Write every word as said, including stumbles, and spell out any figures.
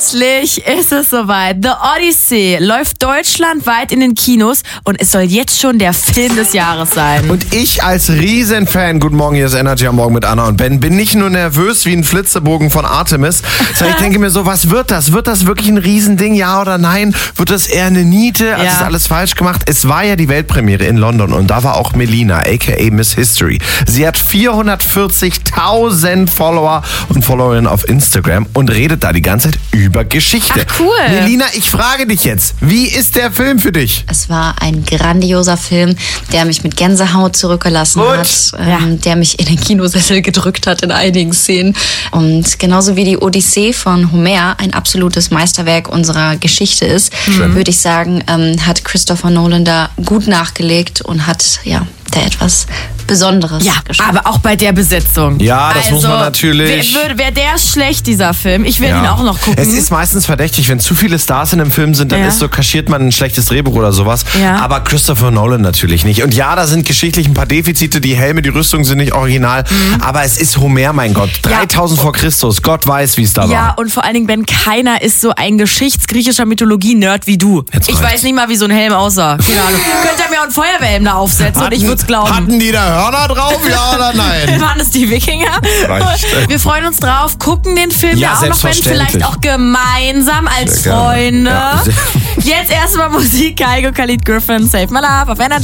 Endlich ist es soweit. The Odyssey läuft deutschlandweit in den Kinos und es soll jetzt schon der Film des Jahres sein. Und ich als Riesenfan, guten Morgen, hier ist Energy am Morgen mit Anna und Ben, bin nicht nur nervös wie ein Flitzebogen von Artemis, sondern ich denke mir so, was wird das? Wird das wirklich ein Riesending, ja oder nein? Wird das eher eine Niete? Also Ja. ist alles falsch gemacht? Es war ja die Weltpremiere in London und da war auch Melina, aka Miss History. Sie hat vierhundertvierzigtausend Follower und Followerinnen auf Instagram und redet da die ganze Zeit über Geschichte. Ach, cool. Melina, ich frage dich jetzt, wie ist der Film für dich? Es war ein grandioser Film, der mich mit Gänsehaut zurückgelassen Gut. hat, ähm, der mich in den Kinosessel gedrückt hat in einigen Szenen. Und genauso wie die Odyssee von Homer ein absolutes Meisterwerk unserer Geschichte ist, würde ich sagen, ähm, hat Christopher Nolan da gut nachgelegt und hat ja da etwas Besonderes Ja, geschaffen. aber auch bei der Besetzung. Ja, das muss man natürlich- Wäre wär der schlecht, dieser Film? Ich will ihn auch noch gucken. Es ist meistens verdächtig, wenn zu viele Stars in einem Film sind, dann Ja. ist so, kaschiert man ein schlechtes Drehbuch oder sowas. Ja. Aber Christopher Nolan natürlich nicht. Und ja, da sind geschichtlich ein paar Defizite, die Helme, die Rüstung sind nicht original. Mhm. Aber es ist Homer, mein Gott. dreitausend vor Christus. Gott weiß, wie es da Ja, war. und vor allen Dingen, Ben, keiner ist so ein geschichtsgriechischer Mythologie-Nerd wie du. Jetzt Ich reicht's. weiß nicht mal, wie so ein Helm aussah. Keine Ahnung. Könnt ihr mir auch einen Feuerwehrhelm da aufsetzen und ich würde es glauben. Hatten die da Hörner drauf, ja oder nein? Waren es die Wikinger? Reicht. Wir freuen uns drauf, gucken den Film Ja, ja, auch noch, Ben, selbstverständlich. vielleicht auch gemeinsam als Sehr gerne. Freunde. Ja. Jetzt erstmal Musik, Kygo, Khalid Griffin, Save My Love auf Energy.